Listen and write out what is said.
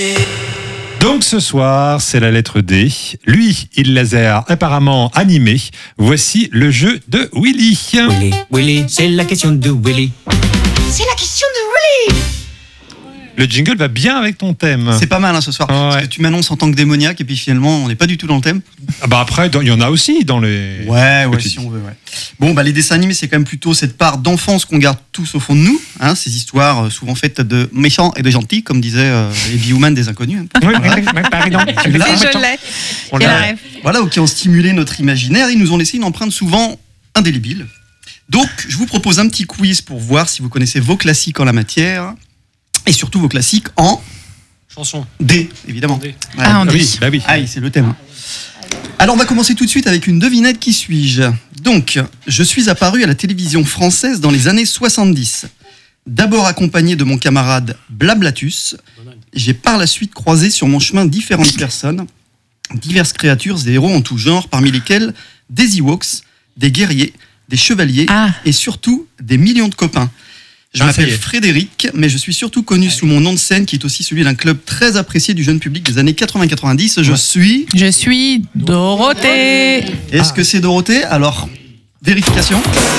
Donc ce soir, c'est la lettre D. Lui, il les a apparemment animés. Voici le jeu de Willy. Willy, c'est la question de Willy. C'est la question de Willy. Le jingle va bien avec ton thème. C'est pas mal ce soir. Ouais. Parce que tu m'annonces en tant que démoniaque et puis finalement on n'est pas du tout dans le thème. Ah bah après, il y en a aussi dans les... Ouais, que tu si dis. on veut, ouais. Bon, les dessins animés, c'est quand même plutôt cette part d'enfance qu'on garde tous au fond de nous. Hein, ces histoires souvent faites de méchants et de gentils, comme disaient les bioman des inconnus. Oui, pardon. Tu l'as. Je l'ai. On Et l'a- la rêve. Voilà, ou qui ont stimulé notre imaginaire. Ils nous ont laissé une empreinte souvent indélébile. Donc, je vous propose un petit quiz pour voir si vous connaissez vos classiques en la matière. Et surtout vos classiques en Chanson. D, évidemment. D. Ouais. Ah, en Ah D. oui, bah oui. Aïe, c'est le thème. Hein. Alors, on va commencer tout de suite avec une devinette. Qui suis-je ? Donc, je suis apparu à la télévision française dans les années 70. D'abord accompagné de mon camarade Blablatus, j'ai par la suite croisé sur mon chemin différentes personnes, diverses créatures et héros en tout genre, parmi lesquels des Ewoks, des guerriers, des chevaliers et surtout des millions de copains. Je Ah, ça y m'appelle est. Frédéric, mais je suis surtout connu sous mon nom de scène qui est aussi celui d'un club très apprécié du jeune public des années 80-90. Je suis... Je suis Dorothée. Est-ce que c'est Dorothée ? Alors, vérification.